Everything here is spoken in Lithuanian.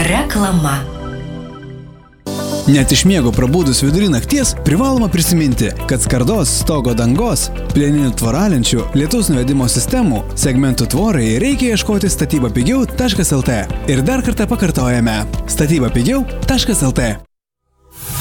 Reklama. Net iš miego prabudus vidury nakties privaloma prisiminti, kad skardos, stogo dangos, plieninių tvораlenčių, lietaus nuvedimo sistemų, segmentų tvorai reikia ieškoti statybapigiau.lt. Ir dar kartą pakartojame: statybapigiau.lt.